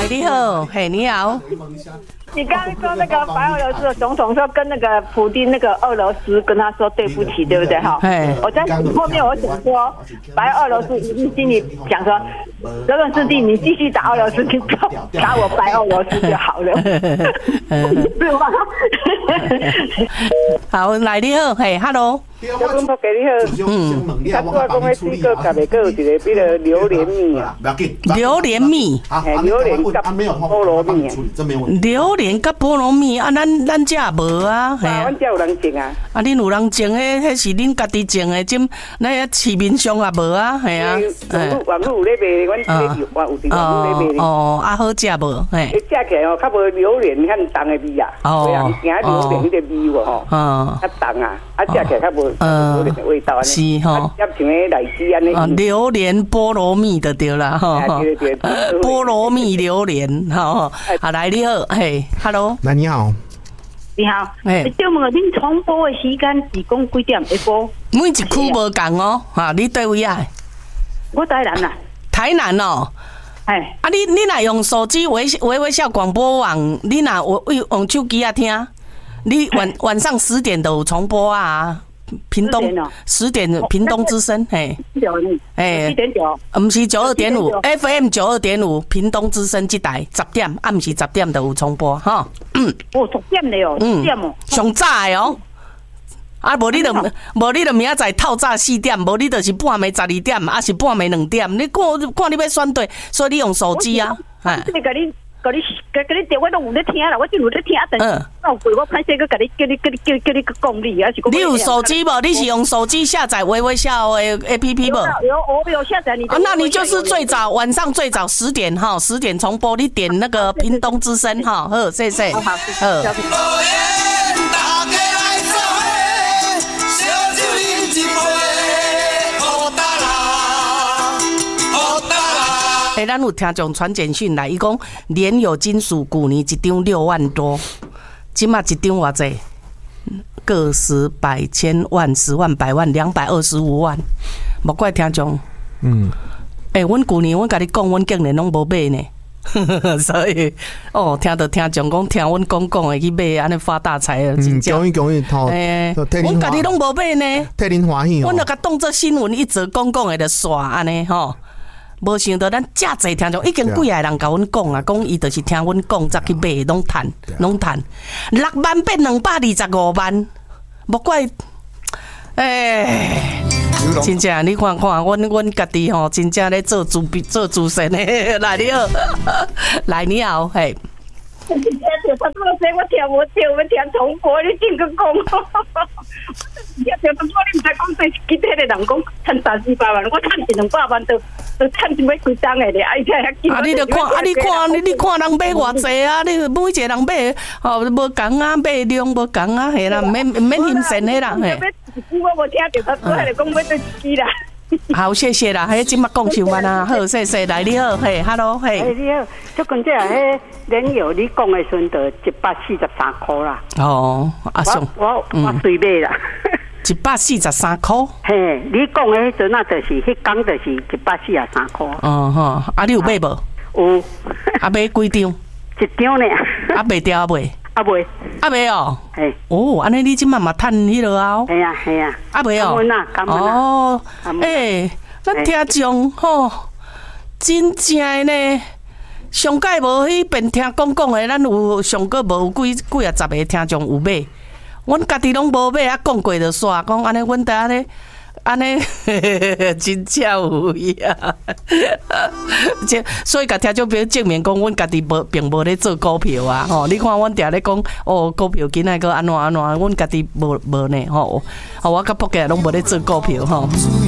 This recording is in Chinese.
你好，嘿，你好。 你刚刚说那个白俄罗斯的总统说跟那个普丁那个俄罗斯跟他说对不起，对不对哈？我在后面我想说，白俄罗斯一定心里想说，泽伦斯基你继续打俄罗斯，你打我白俄罗斯就好了，是吗？ 好，来你好，嘿 ，Hello。 我讲不给你好，他讲的水果隔壁还有一个比个榴莲蜜啊， 榴莲蜜， 榴莲跟菠萝蜜啊， 榴莲跟菠萝蜜啊，咱这也无啊， 系啊，阮这有人种啊， 啊，恁有人种诶，迄是恁家己种诶，种那市面上也无啊，系啊， 网络有咧卖，阮这有网络咧卖。 哦，啊好食无？嘿， 食起来哦，较无榴莲遐重诶味啊，有人惊榴莲迄个味喎吼，较重啊，啊食起来较无。榴莲的味道是吼， 加像个奶鸡安尼。 榴莲菠萝蜜就对啦，吼，菠萝蜜榴莲，吼，啊来你好，嘿 ，Hello， 来你好， 你好，对问恁重播的时间是讲几点会播？ 每一区无共哦，哈，你对位啊？ 我台南啦。 台南哦。 哎， 啊，你若用手机微笑广播网，你若用手机啊听，你晚上10点都有重播啊。屏东10点，屏东之声，嘿， 哎，7.9， 不是92.5 ，FM 92.5，屏东之声这台10点，暗时10点都有重播，哈。 哦，10点的哦，10点哦， 上早的哦。啊，无你就明仔载透早4点，无你就是半暝12点，还是半暝2点，你看你要选对，所以你用手机啊， 哎。甲你电话拢有咧听啦，我真有咧听，但是到过我歹势个甲你叫你讲你，还是讲。 你有手机无？你是用手机下载微微笑的 APP 无？ 我有下载你。 那你就是晚上最早10点哈，10点重播，你点那个屏东之声哈，好，谢谢。 好， 咱有听众传简讯来，伊讲联友金属古泥一张6万多，即马一张偌济？个十百千万10万百万225万，莫怪听众。阮旧年阮甲你讲，阮竟然拢无买呢，所以听到听众讲听阮讲的去买，安尼发大财了，真正。 恭喜头， 阮家己拢无买呢， 替恁欢喜哦。 阮就甲当作新闻一则讲的就刷安尼吼。无想到咱遮济听众，已经几个人甲阮讲啊，讲伊就是听阮讲才去买，拢赚6万变225万，莫怪，真正你看，阮家己吼，真正咧做主神诶，来你好，来你好，嘿。 我听重播，你真个讲。就当初你唔知讲对其他的人讲赚300-400万，我赚100-200万都赚一买几张的咧，你就看， 你看人买偌济啊？你每一个人买，无共啊，买量无共啊，系啦，免嫌神的啦，嘿。 我无听到他说，讲买对机啦。 好，谢谢啦，迄即马讲上万啊，好，谢谢，来你好，嘿 ，Hello， 嘿。 你好，即近这迄联友你讲的时阵，就143块啦。 哦，啊上， 我随买啦。 143块。 嘿，你讲的迄阵啊，就是迄天就是143块。 哦吼，啊你有买无？ 有。 啊买几张？ 一张呢。啊卖掉未？ 未。 未哦。 嘿。 哦，安尼你即马嘛趁迄落啊？ 系啊。 未哦。 感恩啊。 哦。咱听众吼，真正呢。上届无迄边听讲的，咱有上个无几啊10个听众有买，阮家己拢无买，啊讲过就煞，讲安尼，阮得安尼，真正有呀。所以甲听众朋友证明讲，阮家己并无咧做股票啊，吼！你看阮定咧讲，股票今仔个安怎，阮家己无呢，吼！我甲仆家拢无咧做股票，吼。